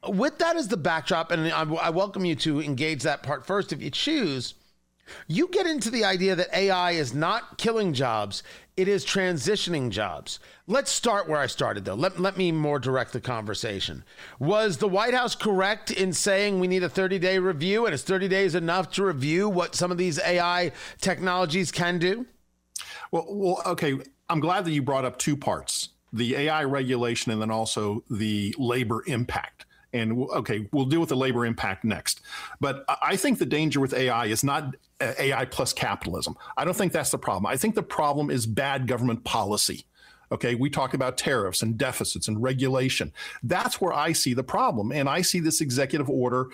with that as the backdrop, and I welcome you to engage that part first if you choose, you get into the idea that AI is not killing jobs, it is transitioning jobs. Let's start where I started, though. Let me more direct the conversation. Was the White House correct in saying we need a 30-day review, and is 30 days enough to review what some of these AI technologies can do? Well, okay. I'm glad that you brought up two parts, the AI regulation and then also the labor impact. And okay, we'll deal with the labor impact next. But I think the danger with AI is not AI plus capitalism. I don't think that's the problem. I think the problem is bad government policy. Okay, we talk about tariffs and deficits and regulation. That's where I see the problem. And I see this executive order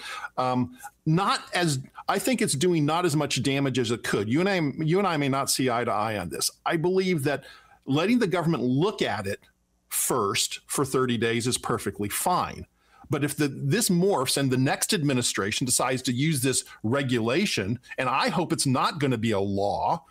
I think it's doing not as much damage as it could. You and I may not see eye to eye on this. I believe that letting the government look at it first for 30 days is perfectly fine. But if this morphs and the next administration decides to use this regulation, and I hope it's not going to be a law,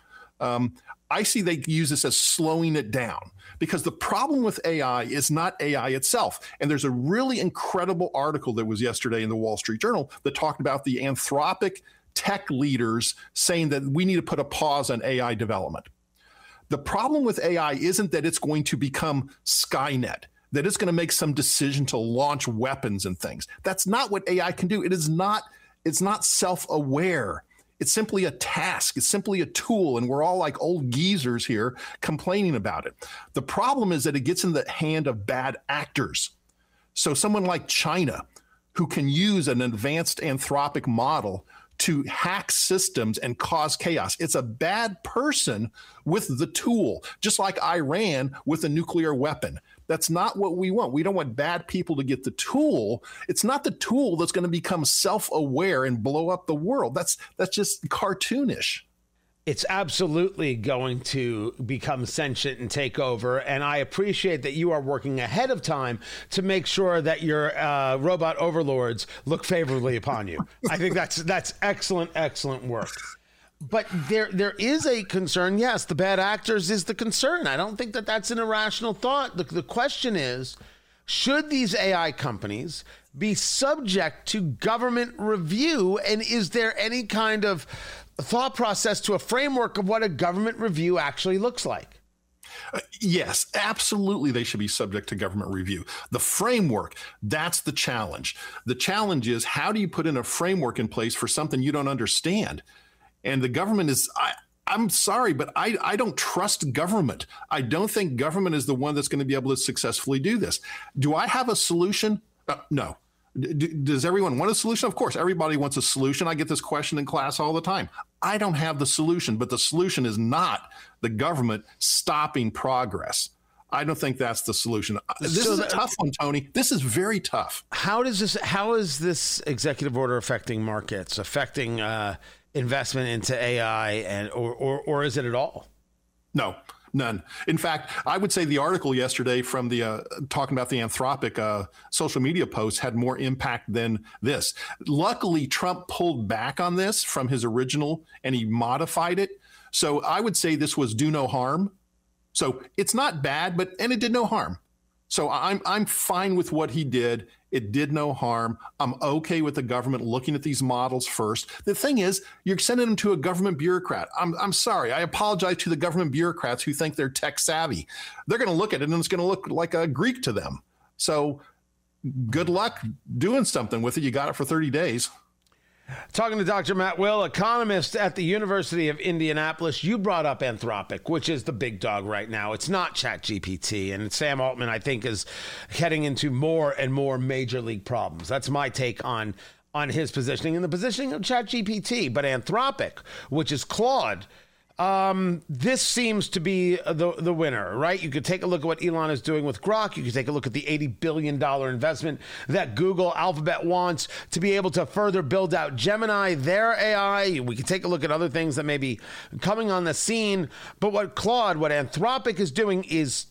I see they use this as slowing it down, because the problem with AI is not AI itself. And there's a really incredible article that was yesterday in the Wall Street Journal that talked about the Anthropic tech leaders saying that we need to put a pause on AI development. The problem with AI isn't that it's going to become Skynet, that it's going to make some decision to launch weapons and things. That's not what AI can do. It's not self-aware. It's simply a task. It's simply a tool. And we're all like old geezers here complaining about it. The problem is that it gets in the hand of bad actors. So someone like China, who can use an advanced Anthropic model to hack systems and cause chaos. It's a bad person with the tool, just like Iran with a nuclear weapon. That's not what we want. We don't want bad people to get the tool. It's not the tool that's going to become self-aware and blow up the world. That's just cartoonish. It's absolutely going to become sentient and take over. And I appreciate that you are working ahead of time to make sure that your robot overlords look favorably upon you. I think that's excellent, excellent work. But there is a concern. Yes, the bad actors is the concern. I don't think that that's an irrational thought. The question is, should these AI companies be subject to government review? And is there any kind of thought process to a framework of what a government review actually looks like? Yes, absolutely. They should be subject to government review. The framework, that's the challenge. The challenge is, how do you put in a framework in place for something you don't understand? And the government is, I'm sorry, but I don't trust government. I don't think government is the one that's going to be able to successfully do this. Do I have a solution? No. Does everyone want a solution? Of course, everybody wants a solution. I get this question in class all the time. I don't have the solution, but the solution is not the government stopping progress. I don't think that's the solution. This is a tough one, Tony. This is very tough. How is this executive order affecting markets, affecting investment into AI, and or is it at all? No. None. In fact, I would say the article yesterday from the talking about the Anthropic social media posts had more impact than this. Luckily, Trump pulled back on this from his original and he modified it. So I would say this was do no harm. So it's not bad, and it did no harm. So I'm fine with what he did. It did no harm. I'm okay with the government looking at these models first. The thing is, you're sending them to a government bureaucrat. I'm sorry. I apologize to the government bureaucrats who think they're tech savvy. They're going to look at it and it's going to look like a Greek to them. So good luck doing something with it. You got it for 30 days. Talking to Dr. Matt Will, economist at the University of Indianapolis. You brought up Anthropic, which is the big dog right now. It's not ChatGPT. And Sam Altman, I think, is heading into more and more major league problems. That's my take on his positioning and the positioning of ChatGPT. But Anthropic, which is Claude, this seems to be the winner, right? You could take a look at what Elon is doing with Grok. You could take a look at the $80 billion investment that Google Alphabet wants to be able to further build out Gemini, their AI. We could take a look at other things that may be coming on the scene. But what Anthropic is doing is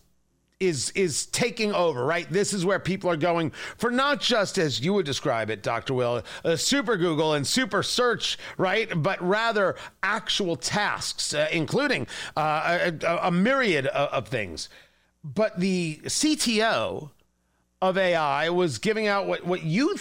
taking over, right? This is where people are going for not just, as you would describe it, Dr. Will, super Google and super search, right? But rather actual tasks, including a myriad of things. But the CTO of AI was giving out what you